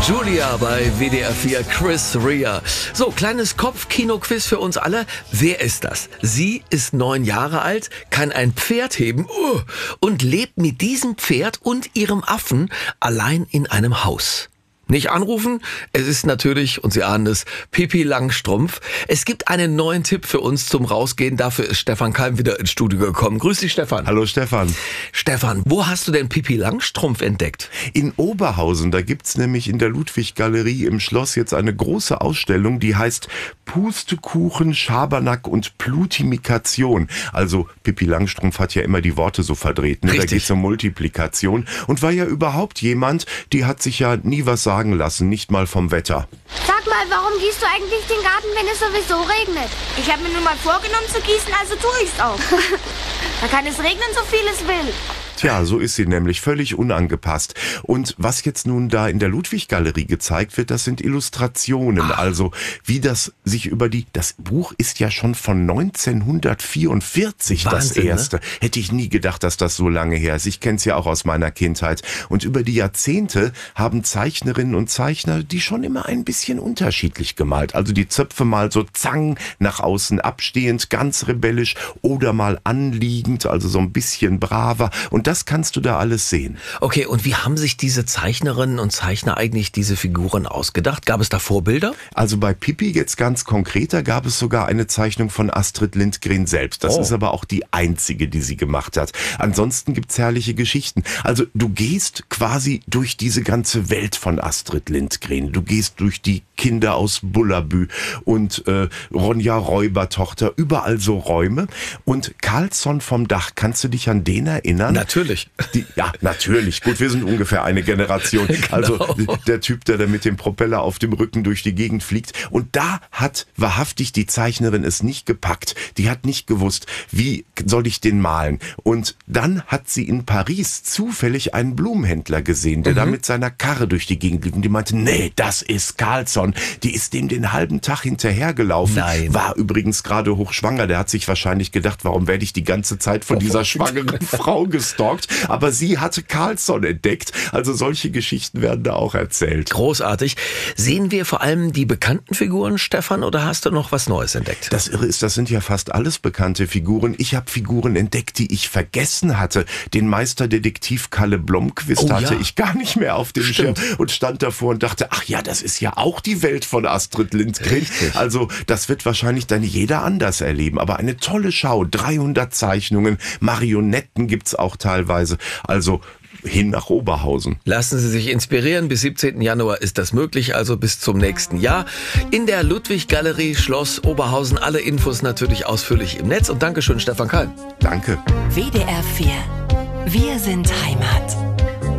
Julia bei WDR 4, Chris Rea. So, kleines Kopfkino-Quiz für uns alle. Wer ist das? Sie ist 9 Jahre alt, kann ein Pferd heben und lebt mit diesem Pferd und ihrem Affen allein in einem Haus. Nicht anrufen, es ist natürlich, und Sie ahnen es, Pippi Langstrumpf. Es gibt einen neuen Tipp für uns zum Rausgehen. Dafür ist Stefan Keim wieder ins Studio gekommen. Grüß dich, Stefan. Hallo, Stefan. Stefan, wo hast du denn Pippi Langstrumpf entdeckt? In Oberhausen, da gibt's nämlich in der Ludwig-Galerie im Schloss jetzt eine große Ausstellung, die heißt Pustekuchen, Schabernack und Plutimikation. Also Pippi Langstrumpf hat ja immer die Worte so verdreht. Ne? Da geht's um Multiplikation. Und war ja überhaupt jemand, die hat sich ja nie was sagen lassen, nicht mal vom Wetter. Sag mal, warum gießt du eigentlich den Garten, wenn es sowieso regnet? Ich habe mir nur mal vorgenommen zu gießen, also tue ich's auch. Da kann es regnen, so viel es will. Tja, so ist sie nämlich, völlig unangepasst. Und was jetzt nun da in der Ludwig-Galerie gezeigt wird, das sind Illustrationen. Also wie das sich das Buch ist ja schon von 1944 Wahnsinn, das erste. Ne? Hätte ich nie gedacht, dass das so lange her ist. Ich kenne es ja auch aus meiner Kindheit. Und über die Jahrzehnte haben Zeichnerinnen und Zeichner die schon immer ein bisschen unterschiedlich gemalt. Also die Zöpfe mal so zang, nach außen abstehend, ganz rebellisch oder mal anliegend, also so ein bisschen braver. Und das kannst du da alles sehen. Okay, und wie haben sich diese Zeichnerinnen und Zeichner eigentlich diese Figuren ausgedacht? Gab es da Vorbilder? Also bei Pippi jetzt ganz konkreter gab es sogar eine Zeichnung von Astrid Lindgren selbst. Das ist aber auch die einzige, die sie gemacht hat. Ansonsten gibt's herrliche Geschichten. Also du gehst quasi durch diese ganze Welt von Astrid Lindgren. Du gehst durch die Kinder aus Bullabü und Ronja Räubertochter, überall so Räume. Und Karlsson vom Dach, kannst du dich an den erinnern? Natürlich. Ja, natürlich. Gut, wir sind ungefähr eine Generation. Genau. Also der Typ, der da mit dem Propeller auf dem Rücken durch die Gegend fliegt. Und da hat wahrhaftig die Zeichnerin es nicht gepackt. Die hat nicht gewusst, wie soll ich den malen. Und dann hat sie in Paris zufällig einen Blumenhändler gesehen, der da mit seiner Karre durch die Gegend lief. Und die meinte, nee, das ist Karlsson. Die ist dem den halben Tag hinterhergelaufen. Nein. War übrigens gerade hochschwanger. Der hat sich wahrscheinlich gedacht, warum werde ich die ganze Zeit von dieser schwangeren Frau gestalkt? Aber sie hatte Karlsson entdeckt. Also solche Geschichten werden da auch erzählt. Großartig. Sehen wir vor allem die bekannten Figuren, Stefan, oder hast du noch was Neues entdeckt? Das Irre ist, das sind ja fast alles bekannte Figuren. Ich habe Figuren entdeckt, die ich vergessen hatte. Den Meisterdetektiv Kalle Blomqvist hatte ich gar nicht mehr auf dem Schirm und stand davor und dachte, ach ja, das ist ja auch die Welt von Astrid Lindgren. Richtig. Also das wird wahrscheinlich dann jeder anders erleben. Aber eine tolle Schau, 300 Zeichnungen, Marionetten gibt's auch teilweise. Also hin nach Oberhausen. Lassen Sie sich inspirieren. Bis 17. Januar ist das möglich, also bis zum nächsten Jahr. In der Ludwig-Galerie Schloss Oberhausen. Alle Infos natürlich ausführlich im Netz. Und Dankeschön, Stefan Keim. Danke. WDR 4. Wir sind Heimat.